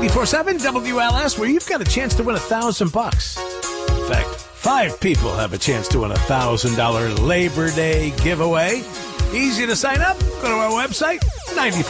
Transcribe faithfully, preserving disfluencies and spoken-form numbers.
ninety-four point seven W L S, where you've got a chance to win a thousand bucks. In fact, five people have a chance to win a thousand dollar Labor Day giveaway. Easy to sign up. Go to our website, ninety-four